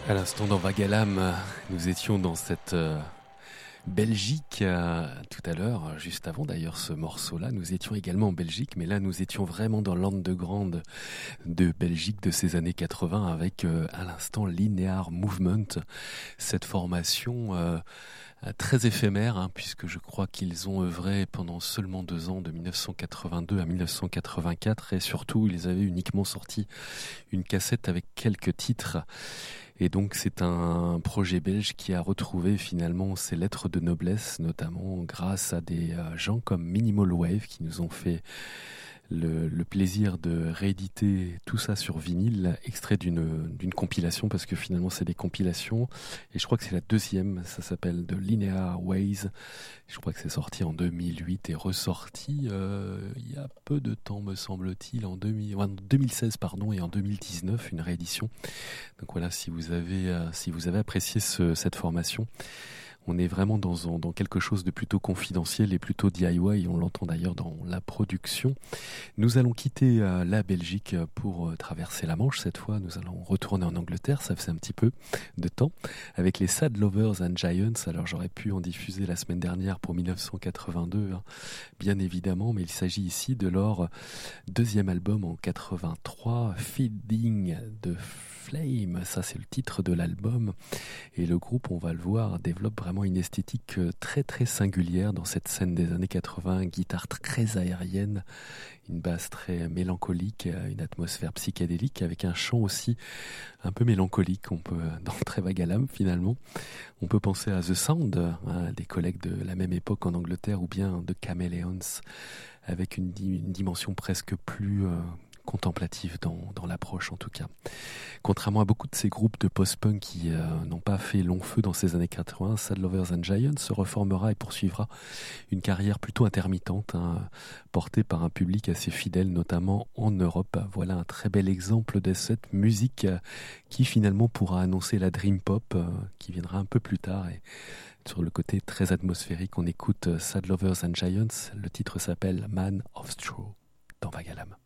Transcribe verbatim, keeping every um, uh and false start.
À l'instant dans Vagalam, nous étions dans cette euh, Belgique euh, tout à l'heure, juste avant d'ailleurs ce morceau-là, nous étions également en Belgique, mais là nous étions vraiment dans l'underground de Belgique de ces années quatre-vingts avec euh, à l'instant Linear Movement, cette formation euh, très éphémère, hein, puisque je crois qu'ils ont œuvré pendant seulement deux ans, de mille neuf cent quatre-vingt-deux à mille neuf cent quatre-vingt-quatre, et surtout ils avaient uniquement sorti une cassette avec quelques titres. Et donc c'est un projet belge qui a retrouvé finalement ses lettres de noblesse, notamment grâce à des gens comme Minimal Wave qui nous ont fait le, le plaisir de rééditer tout ça sur vinyle, extrait d'une, d'une compilation, parce que finalement c'est des compilations, et je crois que c'est la deuxième, ça s'appelle The Linear Ways, je crois que c'est sorti en deux mille huit et ressorti euh, il y a peu de temps me semble-t-il, en deux mille, en deux mille seize pardon, et en deux mille dix-neuf une réédition. Donc voilà, si vous avez, euh, si vous avez apprécié ce, cette formation, on est vraiment dans, dans quelque chose de plutôt confidentiel et plutôt D I Y, on l'entend d'ailleurs dans la production. Nous allons quitter euh, la Belgique pour euh, traverser la Manche cette fois, nous allons retourner en Angleterre, ça faisait un petit peu de temps, avec les Sad Lovers and Giants. Alors j'aurais pu en diffuser la semaine dernière pour mille neuf cent quatre-vingt-deux, hein, bien évidemment, mais il s'agit ici de leur deuxième album en quatre-vingt-trois, Feeding the Flame, ça c'est le titre de l'album, et le groupe, on va le voir, développe vraiment une esthétique très très singulière dans cette scène des années quatre-vingts, guitare très aérienne, une basse très mélancolique, une atmosphère psychédélique avec un chant aussi un peu mélancolique, on peut, dans Très Vagalam finalement. On peut penser à The Sound, hein, des collègues de la même époque en Angleterre, ou bien de Chameleons, avec une, une dimension presque plus euh, contemplative dans, dans l'approche en tout cas. Contrairement à beaucoup de ces groupes de post-punk qui euh, n'ont pas fait long feu dans ces années quatre-vingts, Sad Lovers and Giants se reformera et poursuivra une carrière plutôt intermittente, hein, portée par un public assez fidèle, notamment en Europe. Voilà un très bel exemple de cette musique euh, qui finalement pourra annoncer la dream pop euh, qui viendra un peu plus tard. Et sur le côté très atmosphérique, on écoute Sad Lovers and Giants. Le titre s'appelle Man of Straw dans Vagalam.